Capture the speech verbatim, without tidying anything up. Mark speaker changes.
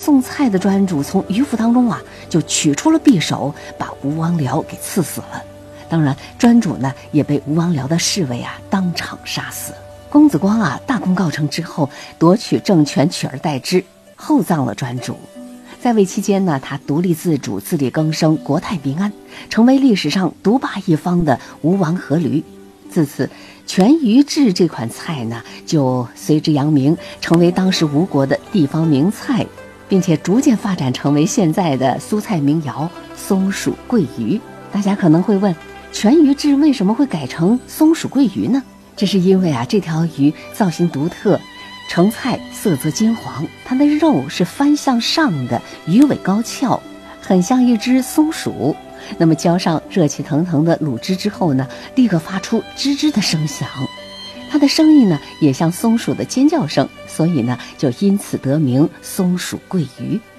Speaker 1: 送菜的专主从鱼腹当中啊就取出了匕首，把吴王僚给刺死了。当然，专主呢也被吴王僚的侍卫啊当场杀死。公子光啊大功告成之后，夺取政权，取而代之，厚葬了专主。在位期间呢，他独立自主，自力更生，国泰民安，成为历史上独霸一方的吴王阖闾。自此，全鱼制这款菜呢，就随之扬名，成为当时吴国的地方名菜，并且逐渐发展成为现在的苏菜名肴松鼠桂鱼。大家可能会问，全鱼制为什么会改成松鼠桂鱼呢？这是因为啊，这条鱼造型独特，成菜色泽金黄，它的肉是翻向上的，鱼尾高翘，很像一只松鼠。那么浇上热气腾腾的卤汁之后呢，立刻发出吱吱的声响，它的声音呢也像松鼠的尖叫声，所以呢就因此得名松鼠桂鱼。